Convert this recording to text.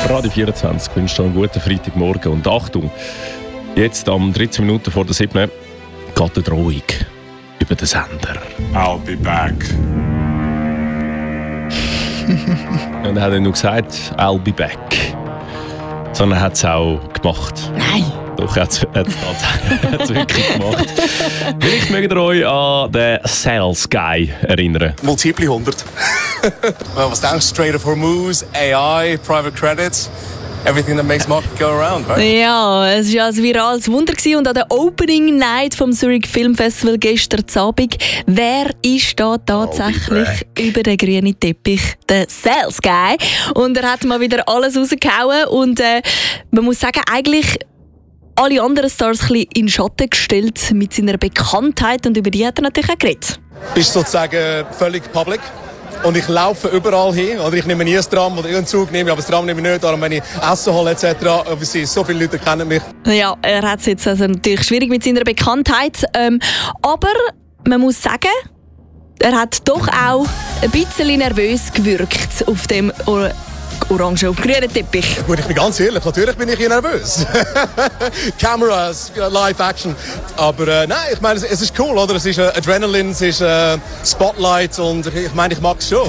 Radio 24 wünscht euch einen guten Freitagmorgen. Und Achtung, jetzt am 13 Minuten vor der 7. geht eine Drohung über den Sender. I'll be back. Und er hat nicht nur gesagt, I'll be back, sondern er hat es auch gemacht. Nein. Doch, er hat es wirklich gemacht. Vielleicht mögt ihr euch an den Sales Guy erinnern. Multiple 100. Was denkst du? Strait of Hormuz, AI, Private Credits, everything that makes market go around, right? Ja, es war ja ein virales Wunder gewesen. Und an der Opening Night vom Zurich Film Festival gestern Abend, wer ist da tatsächlich über den grünen Teppich? Der Sales Guy. Und er hat mal wieder alles rausgehauen und man muss sagen, eigentlich alle anderen Stars ein bisschen in den Schatten gestellt mit seiner Bekanntheit, und über die hat er natürlich auch geredet. Ist sozusagen völlig public. Und ich laufe überall hin. Oder ich nehme nie ein Tram oder irgendeinen Zug, aber das Tram nehme ich nicht. Darum, wenn ich Essen hole etc. So viele Leute kennen mich. Ja, er hat es jetzt also natürlich schwierig mit seiner Bekanntheit. Aber man muss sagen, er hat doch auch ein bisschen nervös gewirkt auf dem orange auf grünen Teppich. Gut, ich bin ganz ehrlich, natürlich bin ich hier nervös. Cameras, Live Action. Aber nein, ich meine, es ist cool, oder? Es ist Adrenalin, es ist Spotlight und ich meine, ich mag es schon.